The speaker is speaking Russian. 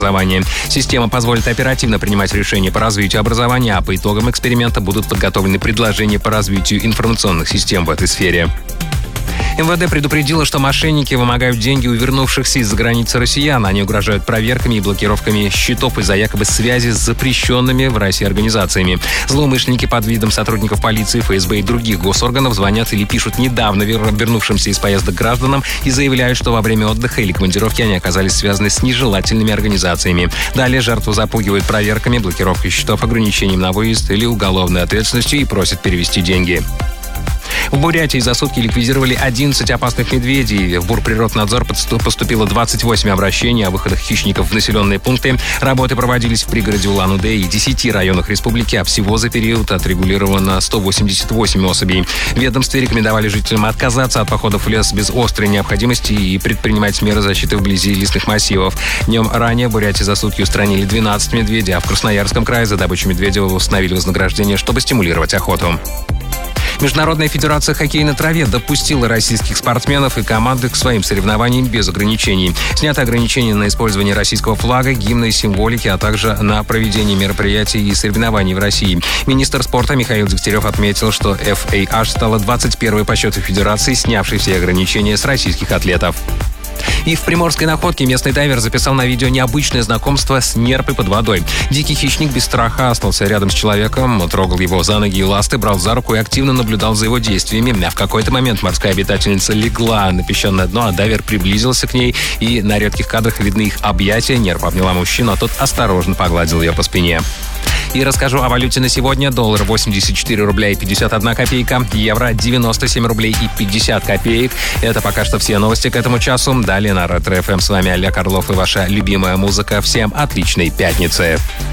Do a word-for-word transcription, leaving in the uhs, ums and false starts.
образования. Система позволит оперативно принимать решения по развитию образования, а по итогам эксперимента будут подготовлены предложения по развитию информационных систем в этой сфере. эм вэ дэ предупредило, что мошенники вымогают деньги у вернувшихся из-за границы россиян. Они угрожают проверками и блокировками счетов из-за якобы связи с запрещенными в России организациями. Злоумышленники под видом сотрудников полиции, эф эс бэ и других госорганов звонят или пишут недавно вернувшимся из поездок гражданам и заявляют, что во время отдыха или командировки они оказались связаны с нежелательными организациями. Далее жертву запугивают проверками, блокировкой счетов, ограничением на выезд или уголовной ответственностью и просят перевести деньги. В Бурятии за сутки ликвидировали одиннадцать опасных медведей. В Бурприроднадзор поступило двадцать восемь обращений о выходах хищников в населенные пункты. Работы проводились в пригороде Улан-Удэ и десяти районах республики, а всего за период отрегулировано сто восемьдесят восемь особей. В ведомстве рекомендовали жителям отказаться от походов в лес без острой необходимости и предпринимать меры защиты вблизи лесных массивов. Днем ранее в Бурятии за сутки устранили двенадцать медведей, а в Красноярском крае за добычу медведя установили вознаграждение, чтобы стимулировать охоту. Международная федерация хоккея на траве допустила российских спортсменов и команды к своим соревнованиям без ограничений. Сняты ограничения на использование российского флага, гимна и символики, а также на проведение мероприятий и соревнований в России. Министр спорта Михаил Дегтярев отметил, что эф эй эйч стала двадцать первой по счету федерации, снявшей все ограничения с российских атлетов. И в Приморской Находке местный дайвер записал на видео необычное знакомство с нерпой под водой. Дикий хищник без страха остался рядом с человеком, трогал его за ноги и ласты, брал за руку и активно наблюдал за его действиями. А в какой-то момент морская обитательница легла на песчаное дно, а дайвер приблизился к ней, и на редких кадрах видны их объятия. Нерпа обняла мужчину, а тот осторожно погладил ее по спине. И расскажу о валюте на сегодня. Доллар восемьдесят четыре рубля и пятьдесят одна копейка, евро девяносто семь рублей и пятьдесят копеек. Это пока что все новости к этому часу. Далее на Ретро эф эм. С вами Олег Орлов и ваша любимая музыка. Всем отличной пятницы.